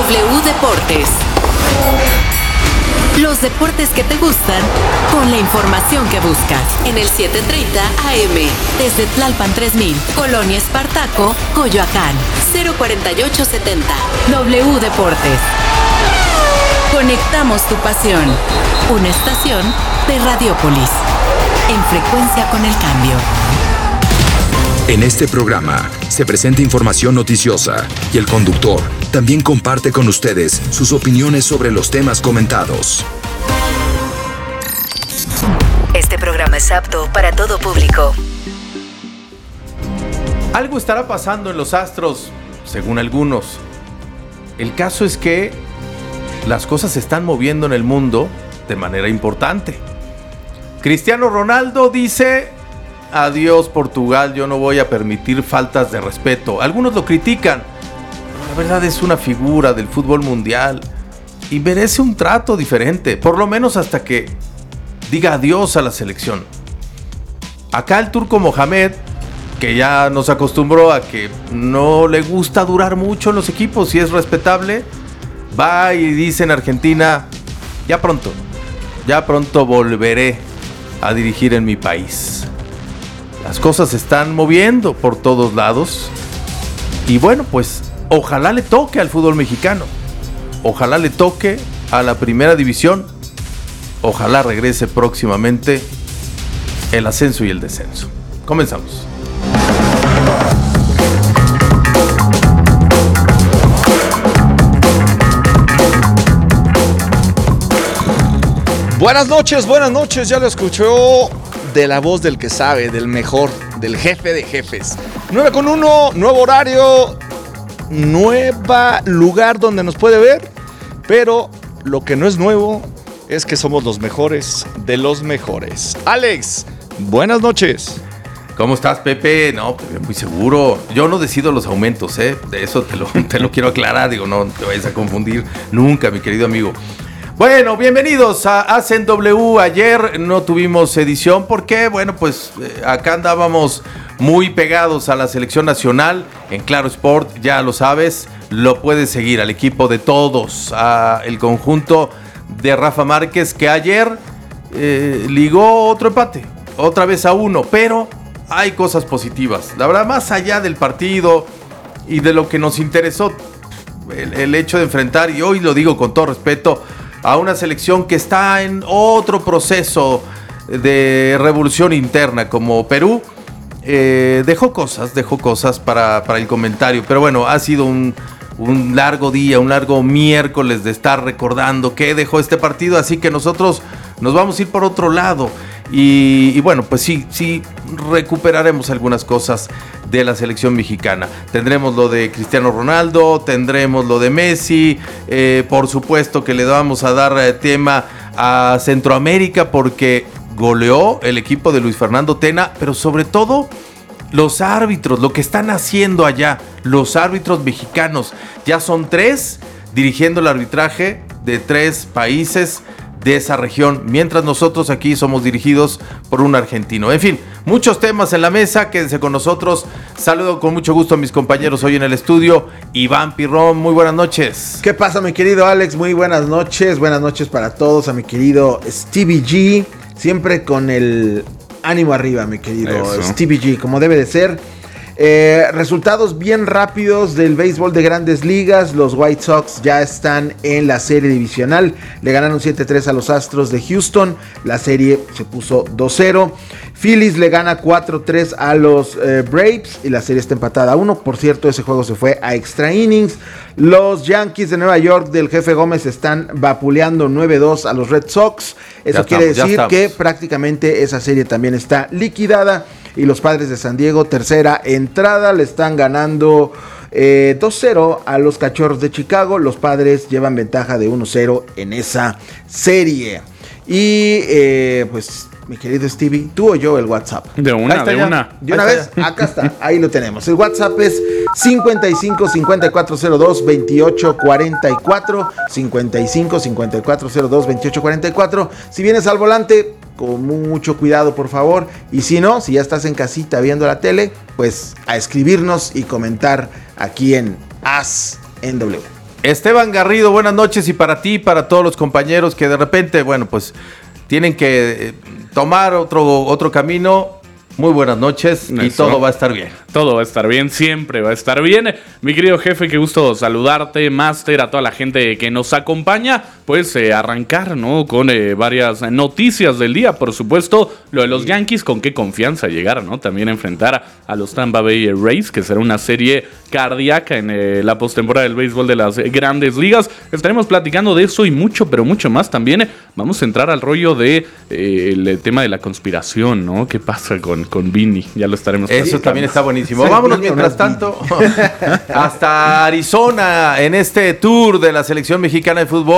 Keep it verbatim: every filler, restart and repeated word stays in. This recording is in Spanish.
W Deportes. Los deportes que te gustan, con la información que buscas. En el setecientos treinta A M, desde Tlalpan tres mil, Colonia Espartaco, Coyoacán. cero cuarenta y ocho setenta. W Deportes. Conectamos tu pasión. Una estación de Radiopolis. En frecuencia con el cambio. En este programa se presenta información noticiosa y el conductor también comparte con ustedes sus opiniones sobre los temas comentados. Este programa es apto para todo público. Algo estará pasando en los Astros, según algunos. El caso es que las cosas se están moviendo en el mundo de manera importante. Cristiano Ronaldo dice: adiós Portugal, yo no voy a permitir faltas de respeto. Algunos lo critican, pero la verdad es una figura del fútbol mundial y merece un trato diferente, por lo menos hasta que diga adiós a la selección. Acá el turco Mohamed, que ya nos acostumbró a que no le gusta durar mucho en los equipos y es respetable, va y dice en Argentina: ya pronto, ya pronto volveré a dirigir en mi país. Las cosas se están moviendo por todos lados y bueno, pues ojalá le toque al fútbol mexicano, ojalá le toque a la primera división, ojalá regrese próximamente el ascenso y el descenso. Comenzamos. Buenas noches, buenas noches, ya lo escuchó de la voz del que sabe, del mejor, del jefe de jefes. nueve con uno, nuevo horario, nueva lugar donde nos puede ver, pero lo que no es nuevo es que somos los mejores de los mejores. Alex, buenas noches. ¿Cómo estás, Pepe? No, muy seguro. Yo no decido los aumentos, ¿eh? De eso te lo, te lo quiero aclarar, digo, no te vayas a confundir nunca, mi querido amigo. Bueno, bienvenidos a Hacen W. Ayer no tuvimos edición porque, bueno, pues eh, acá andábamos muy pegados a la selección nacional. En Claro Sport, ya lo sabes, lo puedes seguir al equipo de todos, a el conjunto de Rafa Márquez, que ayer eh, ligó otro empate, otra vez a uno, pero hay cosas positivas. La verdad, más allá del partido y de lo que nos interesó, el, el hecho de enfrentar, y hoy lo digo con todo respeto, a una selección que está en otro proceso de revolución interna como Perú, eh, dejó cosas, dejó cosas para, para el comentario. Pero bueno, ha sido un, un largo día, un largo miércoles de estar recordando qué dejó este partido, así que nosotros nos vamos a ir por otro lado. Y, y bueno, pues sí, sí recuperaremos algunas cosas de la selección mexicana. Tendremos lo de Cristiano Ronaldo, tendremos lo de Messi, eh, por supuesto que le vamos a dar eh, tema a Centroamérica porque goleó el equipo de Luis Fernando Tena, pero sobre todo los árbitros, lo que están haciendo allá, los árbitros mexicanos. Ya son tres dirigiendo el arbitraje de tres países de esa región, mientras nosotros aquí somos dirigidos por un argentino. En fin, muchos temas en la mesa, quédense con nosotros. Saludo con mucho gusto a mis compañeros hoy en el estudio. Iván Pirrón, muy buenas noches. ¿Qué pasa, mi querido Alex? Muy buenas noches, buenas noches para todos, a mi querido Stevie G, siempre con el ánimo arriba, mi querido Eso. Stevie G, como debe de ser. Eh, resultados bien rápidos del béisbol de Grandes Ligas. Los White Sox ya están en la serie divisional. Le ganaron siete tres a los Astros de Houston. La serie se puso dos cero. Phillies le gana cuatro tres a los eh, Braves y la serie está empatada a uno. Por cierto, ese juego se fue a extra innings. Los Yankees de Nueva York del Jefe Gómez están vapuleando nueve dos a los Red Sox. Eso ya quiere estamos, decir que prácticamente esa serie también está liquidada. Y los Padres de San Diego, tercera entrada, le están ganando eh, dos cero a los Cachorros de Chicago. Los Padres llevan ventaja de uno cero en esa serie. Y eh, pues, mi querido Stevie, tú o yo el WhatsApp. De una, de ya. una. De una vez, acá está, ahí lo tenemos. El WhatsApp es cincuenta y cinco, cincuenta y cuatro cero dos, veintiocho cuarenta y cuatro. cincuenta y cinco, cincuenta y cuatro cero dos, veintiocho cuarenta y cuatro. Si vienes al volante, con mucho cuidado, por favor. Y si no, si ya estás en casita viendo la tele, pues a escribirnos y comentar aquí en As en W. Esteban Garrido, buenas noches, y para ti, para todos los compañeros que de repente, bueno, pues tienen que eh, tomar otro, otro camino. Muy buenas noches. Eso. Y todo va a estar bien. Todo va a estar bien, siempre va a estar bien. Mi querido jefe, qué gusto saludarte, máster, a toda la gente que nos acompaña. Pues eh, arrancar, ¿no? Con eh, varias noticias del día. Por supuesto, lo de los Yankees, con qué confianza llegar, ¿no? También enfrentar a los Tampa Bay Rays, que será una serie cardíaca en eh, la postemporada del béisbol de las grandes ligas. Estaremos platicando de eso y mucho, pero mucho más también. Vamos a entrar al rollo de eh, el tema de la conspiración, ¿no? ¿Qué pasa con, con Vini? Ya lo estaremos platicando. Eso también está buenísimo. Vámonos mientras tanto hasta Arizona en este tour de la selección mexicana de fútbol.